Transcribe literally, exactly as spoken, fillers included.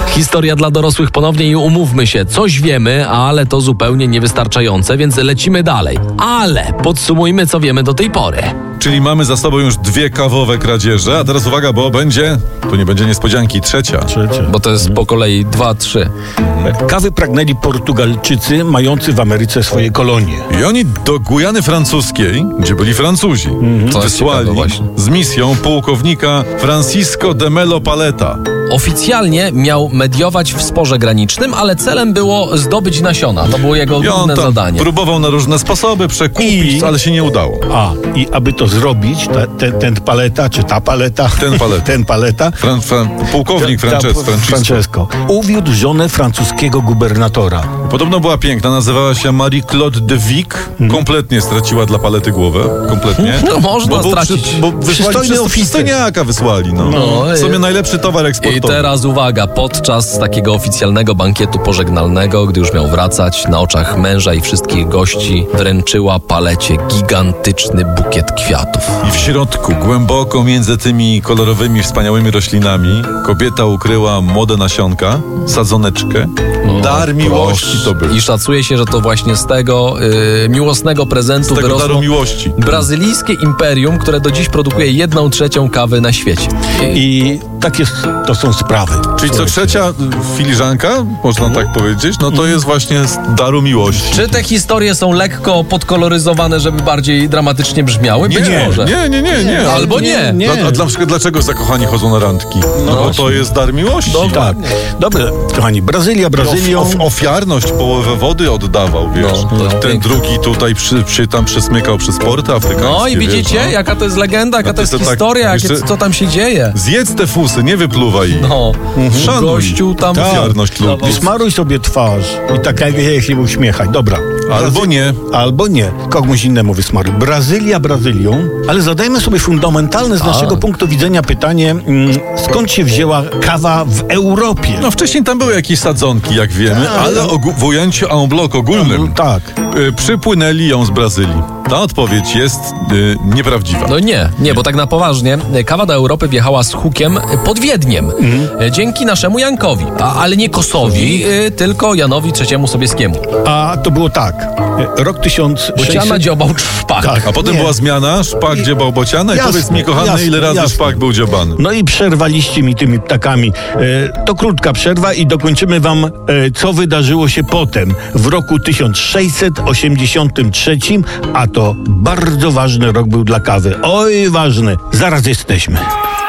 Historia dla dorosłych ponownie i umówmy się, coś wiemy, ale to zupełnie niewystarczające, więc lecimy dalej. Ale podsumujmy, co wiemy do tej pory. Czyli mamy za sobą już dwie kawowe kradzieże, a teraz uwaga, bo będzie, tu nie będzie niespodzianki, trzecia. Trzecia. Bo to jest po kolei dwa, trzy. Kawy pragnęli Portugalczycy mający w Ameryce swoje kolonie. I oni do Gujany Francuskiej, gdzie byli Francuzi, To jest wysłali ciekawe właśnie. z misją pułkownika Francisco de Melo Paleta. Oficjalnie miał mediować w sporze granicznym, ale celem było zdobyć nasiona. To było jego I on główne tam zadanie. próbował na różne sposoby przekupić, I- ale się nie udało. A, i aby to zrobić, ta, ten, ten paleta, czy ta paleta? Ten paleta. ten paleta. Fran, fran, pułkownik Ta- ta- Frances, Francisco. Francesco. Uwiódł żonę francuskiego gubernatora. Podobno była piękna, nazywała się Marie-Claude de Vic. Kompletnie straciła dla Palety głowę. Kompletnie. No, można bo, bo, stracić. Przy, bo wysłali Przystojny przez oficer. przystojniaka wysłali, no. No, W sumie i- najlepszy towar I eksportowy. teraz uwaga, podczas takiego oficjalnego bankietu pożegnalnego, gdy już miał wracać, na oczach męża i wszystkich gości wręczyła Palecie gigantyczny bukiet kwiatów. I w środku, głęboko między tymi kolorowymi, wspaniałymi roślinami, kobieta ukryła młode nasionka, sadzoneczkę. Dar miłości to był. I szacuje się, że to właśnie z tego y, miłosnego prezentu Z tego wyrosło daru miłości. brazylijskie imperium, które do dziś produkuje jedną trzecią kawy na świecie. I takie s- to są sprawy. Czyli co trzecia filiżanka, można tak powiedzieć, no to jest właśnie z daru miłości. Czy te historie są lekko podkoloryzowane, żeby bardziej dramatycznie brzmiały? Być Nie, może. nie, nie, nie, nie. Albo nie. nie. Dla, a dla przykład dlaczego zakochani chodzą na randki? No, bo to jest dar miłości. No Tak. Dobrze, kochani, Brazylia, Brazylią. Of, of, ofiarność, połowę wody oddawał, wiesz. No, to Ten piękne. drugi tutaj przy, przy, tam przysmykał przez porty afrykańskie. No i widzicie, wiesz, no. jaka to jest legenda, jaka No to jest to tak, historia, jakie, jeszcze- co tam się dzieje. Zjedz te fusy, nie wypluwaj ich. No, Szanuj. gościu tam... Tak. Ofiarność ludzi. I smaruj sobie twarz i tak jak się uśmiechać. Dobra. Albo nie. Albo nie. Komuś innemu wysmaruj. Brazylia Brazylią, ale zadajmy sobie fundamentalne z naszego punktu widzenia pytanie, mm, skąd się wzięła kawa w Europie? No wcześniej tam były jakieś sadzonki, jak wiemy, Tak. ale ogó- w ujęciu en bloc ogólnym Tak. y, przypłynęli ją z Brazylii. Ta odpowiedź jest y, nieprawdziwa. No nie, nie, bo tak na poważnie, kawa do Europy wjechała z hukiem pod Wiedniem. E, Dzięki naszemu Jankowi, a, ale nie Kosowi, y, tylko Janowi trzeciemu Sobieskiemu. A to było tak. Rok tysiąc Bociana sześćset... dziobał szpak. Tak. A potem Nie. była zmiana, szpak I- dziobał bociana i Jasne, powiedz mi, kochany, jasne, ile razy jasne. szpak był dziobany? No i przerwaliście mi tymi ptakami. E, to krótka przerwa i dokończymy wam, e, co wydarzyło się potem, w roku tysiąc sześćset osiemdziesiątym trzecim, a to bardzo ważny rok był dla kawy. Oj, ważny. Zaraz jesteśmy.